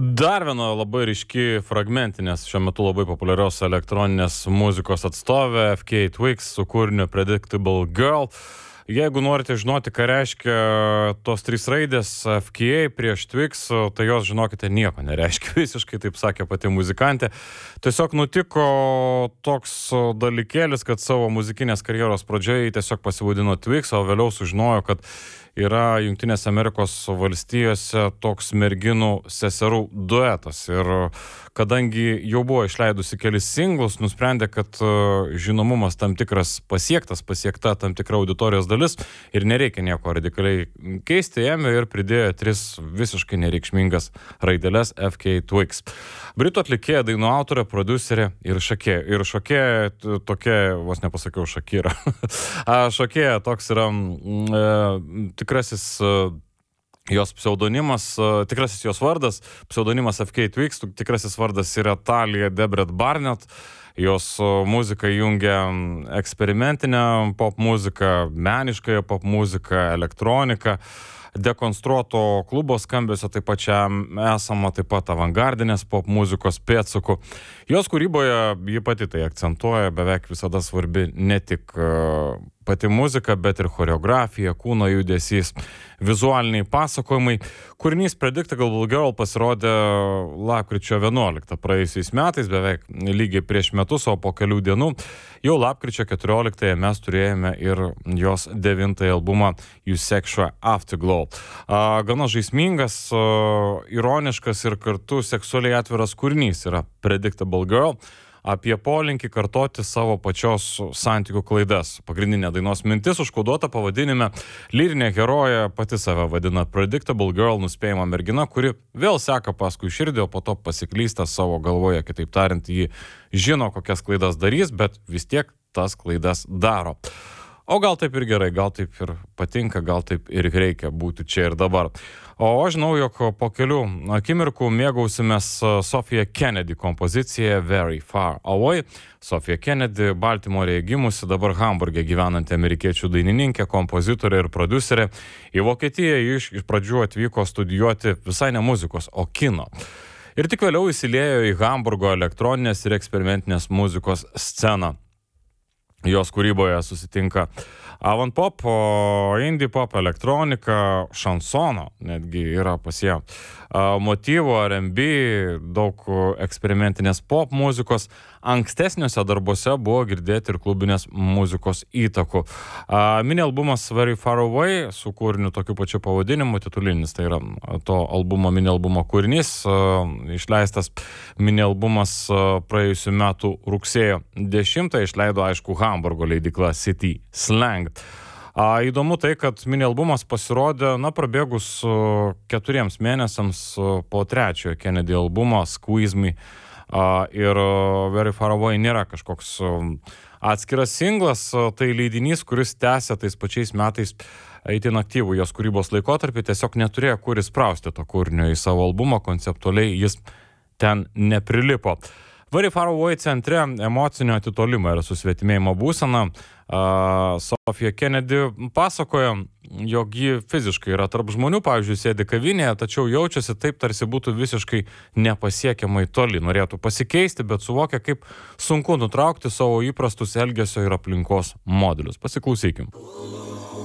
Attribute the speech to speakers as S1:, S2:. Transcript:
S1: Dar viena labai ryški fragmentinės, šiuo metu labai populiarios elektroninės muzikos atstovė FKA Twigs su kūriniu Predictable Girl. Jeigu norite žinoti, ką reiškia tos trys raidės FKA prieš Twigs, tai jos, žinokite, nieko nereiškia. Visiškai taip sakė pati muzikantė. Tiesiog nutiko toks dalykėlis, kad savo muzikinės karjeros pradžioje tiesiog pasivadino Twigs, o vėliau sužinojo, kad yra Jungtinės Amerikos valstijose toks merginų seserų duetas. Ir kadangi jau buvo išleidusi kelis singlus, nusprendė, kad žinomumas tam tikras pasiekta tam tikra auditorijos dalis ir nereikia nieko radikaliai keisti, ėmė ir pridėjo tris visiškai nereikšmingas raideles FKA Twigs. Britų atlikėja, dainų autorė, prodiuserė ir šokėja. Ir šokėja tokia, vos nepasakiau, Shakira. Šokėja toks yra tikrasis jos pseudonimas, tikrasis jos vardas, pseudonimas FKA Twigs, tikrasis vardas yra Talia Debret Barnett. Jos muzika jungia eksperimentinę pop muziką, meniškąją pop muziką, elektroniką, dekonstruoto klubo skambesio, taip pat čia esama taip pat avangardinės pop muzikos pėdsakų. Jos kūryboje ji pati tai akcentuoja, beveik visada svarbi ne tik pati muzika, bet ir choreografija, kūno judesys, vizualiniai pasakojimai. Kūrinys Predictable Girl pasirodė lapkričio 11 praėjusiais metais, beveik lygiai prieš metus, o po kelių dienų jau lapkričio 14 mes turėjome ir jos 9 albumą You Sexual Afterglow. Gana žaismingas, ironiškas ir kartu seksualiai atviras kūrinys yra Predictable Girl, apie polinkį kartoti savo pačios santykių klaidas. Pagrindinė dainos mintis užkoduota pavadinime. Lyrinė herojė pati save vadina Predictable Girl, nuspėjama mergina, kuri vėl seka paskui širdį, o po to pasiklysta savo galvoje. Kitaip tariant, ji žino, kokias klaidas darys, bet vis tiek tas klaidas daro. O gal taip ir gerai, gal taip ir patinka, gal taip ir reikia būti čia ir dabar. O aš žinau, jog po kelių akimirkų mėgausimės Sophia Kennedy kompoziciją Very Far Away. Sophia Kennedy, Baltimorėje gimusi, dabar Hamburge gyvenanti amerikiečių dainininkė, kompozitorė ir prodiuserė. Į Vokietiją iš pradžių atvyko studijuoti visai ne muzikos, o kino. Ir tik vėliau įsiliejo į Hamburgo elektroninės ir eksperimentinės muzikos sceną. Jos kūryboje susitinka avant pop, indie pop, elektronika, šansono, netgi yra pas ją motyvų, R&B, daug eksperimentinės pop muzikos. Ankstesniuose darbuose buvo girdėti ir klubinės muzikos įtakų. Mini albumas Very Far Away su kūriniu tokiu pačiu pavadinimu, titulinis, tai yra to albumo, mini albumo kūrinys, išleistas mini albumas praėjusių metų rugsėjo 10, išleido aišku Hamburgo leidykla City Slang. Įdomu tai, kad mini albumas pasirodė, prabėgus 4 mėnesiams po trečiojo Kennedy albumo Squeeze Me. Ir Very Far Away nėra kažkoks atskiras singlas, tai leidinys, kuris tęsia tais pačiais metais itin aktyvų jos kūrybos laikotarpį, tiesiog neturėjo kur įsprausti to kūrinio į savo albumą, konceptualiai jis ten neprilipo. Very Far Away centre emocinio atitolimo ir susvetimėjimo būsena. Sophia Kennedy pasakoja, jog ji fiziškai yra tarp žmonių, pavyzdžiui, sėdi kavinėje, tačiau jaučiasi taip, tarsi būtų visiškai nepasiekiamai toli. Norėtų pasikeisti, bet suvokia, kaip sunku nutraukti savo įprastus elgesio ir aplinkos modelius. Pasiklausykim.